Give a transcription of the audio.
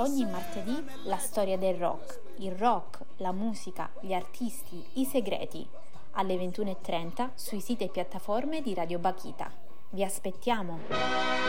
Ogni martedì la storia del il rock, la musica, gli artisti, i segreti, alle 21:30 sui siti e piattaforme di Radio Bakhita. Vi aspettiamo!